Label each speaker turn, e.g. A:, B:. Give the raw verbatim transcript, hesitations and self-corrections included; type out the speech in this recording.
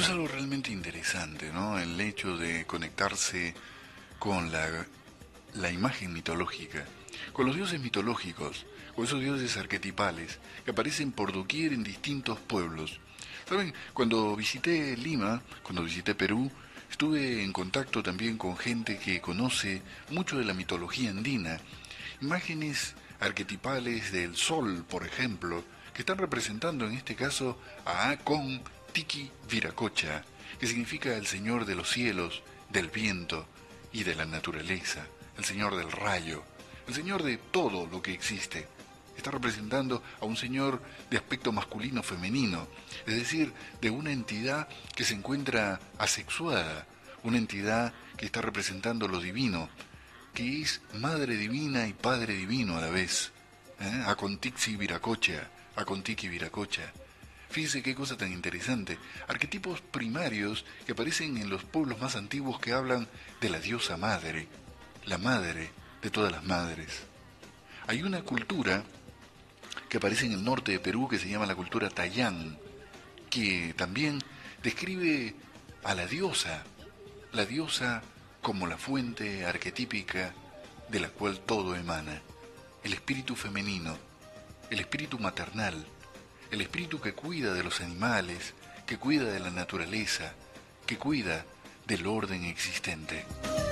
A: Eso es algo realmente interesante, ¿no? El hecho de conectarse con la, la imagen mitológica, con los dioses mitológicos, con esos dioses arquetipales que aparecen por doquier en distintos pueblos. ¿Saben? Cuando visité Lima, cuando visité Perú, estuve en contacto también con gente que conoce mucho de la mitología andina. Imágenes arquetipales del sol, por ejemplo, que están representando en este caso a Akon Tiki Viracocha, que significa el señor de los cielos, del viento y de la naturaleza, el señor del rayo, el señor de todo lo que existe. Está representando a un señor de aspecto masculino-femenino, es decir, de una entidad que se encuentra asexuada, una entidad que está representando lo divino, que es madre divina y padre divino a la vez. ¿Eh? Acontixi Viracocha, Acontiki Viracocha. Fíjese qué cosa tan interesante. Arquetipos primarios que aparecen en los pueblos más antiguos que hablan de la diosa madre, la madre de todas las madres. Hay una cultura que aparece en el norte de Perú que se llama la cultura Tayán, que también describe a la diosa, la diosa como la fuente arquetípica de la cual todo emana, el espíritu femenino, el espíritu maternal, el espíritu que cuida de los animales, que cuida de la naturaleza, que cuida del orden existente.